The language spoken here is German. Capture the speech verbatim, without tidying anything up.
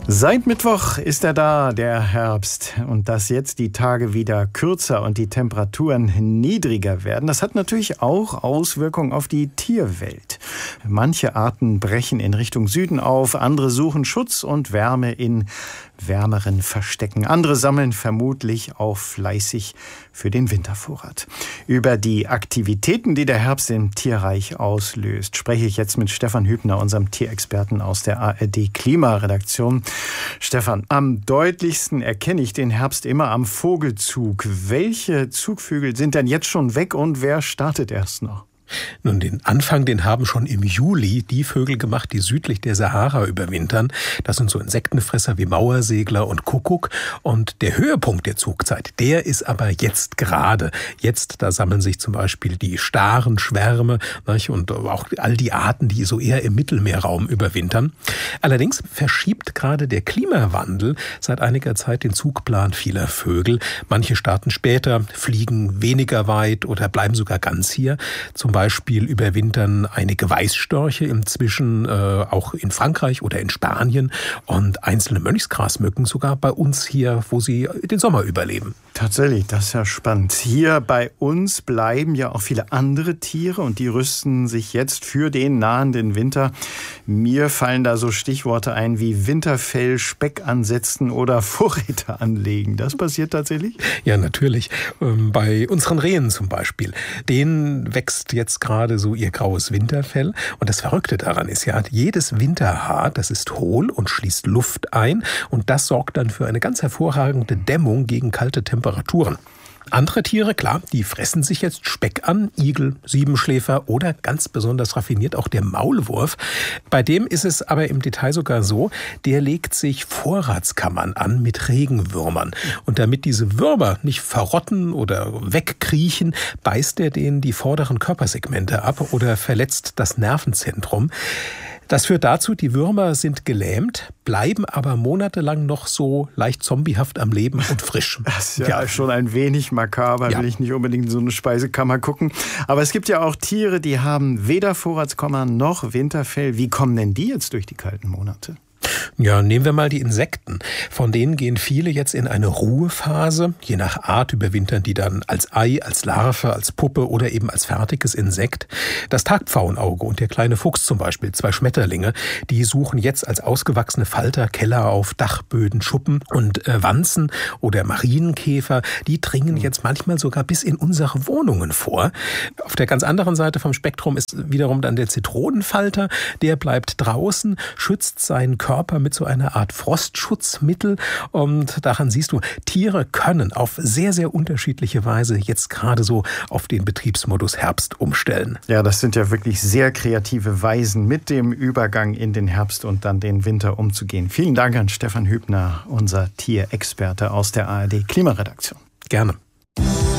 Seit Mittwoch ist er da, der Herbst. Und dass jetzt die Tage wieder kürzer und die Temperaturen niedriger werden, das hat natürlich auch Auswirkungen auf die Tierwelt. Manche Arten brechen in Richtung Süden auf, andere suchen Schutz und Wärme in wärmeren Verstecken. Andere sammeln vermutlich auch fleißig für den Wintervorrat. Über die Aktivitäten, die der Herbst im Tierreich auslöst, spreche ich jetzt mit Stefan Hübner, unserem Tierexperten aus der A R D-Klimaredaktion. Stefan, am deutlichsten erkenne ich den Herbst immer am Vogelzug. Welche Zugvögel sind denn jetzt schon weg und wer startet erst noch? Nun, den Anfang, den haben schon im Juli die Vögel gemacht, die südlich der Sahara überwintern. Das sind so Insektenfresser wie Mauersegler und Kuckuck. Und der Höhepunkt der Zugzeit, der ist aber jetzt gerade. Jetzt, da sammeln sich zum Beispiel die Starenschwärme, nicht? Und auch all die Arten, die so eher im Mittelmeerraum überwintern. Allerdings verschiebt gerade der Klimawandel seit einiger Zeit den Zugplan vieler Vögel. Manche starten später, fliegen weniger weit oder bleiben sogar ganz hier. Zum Beispiel Beispiel überwintern einige Weißstörche inzwischen äh, auch in Frankreich oder in Spanien und einzelne Mönchsgrasmücken sogar bei uns hier, wo sie den Sommer überleben. Tatsächlich, das ist ja spannend. Hier bei uns bleiben ja auch viele andere Tiere und die rüsten sich jetzt für den nahenden Winter. Mir fallen da so Stichworte ein wie Winterfell, Speck ansetzen oder Vorräte anlegen. Das passiert tatsächlich? Ja, natürlich. Ähm, bei unseren Rehen zum Beispiel. Denen wächst jetzt gerade so ihr graues Winterfell. Und das Verrückte daran ist ja, jedes Winterhaar, das ist hohl und schließt Luft ein. Und das sorgt dann für eine ganz hervorragende Dämmung gegen kalte Temperaturen. Andere Tiere, klar, die fressen sich jetzt Speck an, Igel, Siebenschläfer oder ganz besonders raffiniert auch der Maulwurf. Bei dem ist es aber im Detail sogar so, der legt sich Vorratskammern an mit Regenwürmern. Und damit diese Würmer nicht verrotten oder wegkriechen, beißt er denen die vorderen Körpersegmente ab oder verletzt das Nervenzentrum. Das führt dazu, die Würmer sind gelähmt, bleiben aber monatelang noch so leicht zombiehaft am Leben und frisch. Das ist ja, ja. schon ein wenig makaber, ja. Will ich nicht unbedingt in so eine Speisekammer gucken. Aber es gibt ja auch Tiere, die haben weder Vorratskammern noch Winterfell. Wie kommen denn die jetzt durch die kalten Monate? Ja, nehmen wir mal die Insekten. Von denen gehen viele jetzt in eine Ruhephase. Je nach Art überwintern die dann als Ei, als Larve, als Puppe oder eben als fertiges Insekt. Das Tagpfauenauge und der kleine Fuchs zum Beispiel, zwei Schmetterlinge, die suchen jetzt als ausgewachsene Falter Keller auf, Dachböden, Schuppen und äh, Wanzen oder Marienkäfer. Die dringen jetzt manchmal sogar bis in unsere Wohnungen vor. Auf der ganz anderen Seite vom Spektrum ist wiederum dann der Zitronenfalter. Der bleibt draußen, schützt seinen Körper Körper mit so einer Art Frostschutzmittel. Und daran siehst du, Tiere können auf sehr, sehr unterschiedliche Weise jetzt gerade so auf den Betriebsmodus Herbst umstellen. Ja, das sind ja wirklich sehr kreative Weisen, mit dem Übergang in den Herbst und dann den Winter umzugehen. Vielen Dank an Stefan Hübner, unser Tierexperte aus der A R D-Klimaredaktion. Gerne.